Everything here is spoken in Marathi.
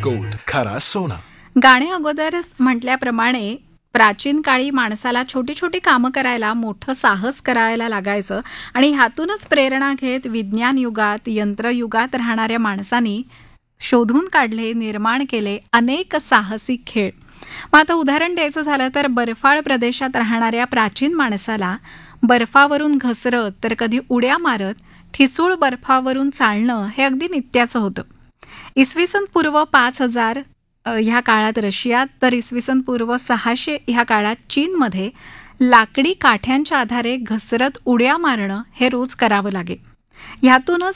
गोल्ड, खरा सोना. गाणे अगोदर म्हटल्याप्रमाणे प्राचीन काळी माणसाला छोटी छोटी कामं करायला मोठं साहस करायला लागायचं आणि ह्यातूनच प्रेरणा घेत विज्ञान युगात यंत्रयुगात राहणाऱ्या माणसांनी शोधून काढले, निर्माण केले अनेक साहसी खेळ. मग आता उदाहरण द्यायचं झालं तर बर्फाळ प्रदेशात राहणाऱ्या प्राचीन माणसाला बर्फावरून घसरत तर कधी उड्या मारत ठिसूळ बर्फावरून चालणं हे अगदी नित्याचं होतं. इसवी सन पूर्व 5000 ह्या काळात रशियात तर इसवी सन पूर्व 600 ह्या काळात चीनमध्ये लाकडी काठ्यांच्या आधारे घसरत उड्या मारणं हे रोज करावं लागे. ह्यातूनच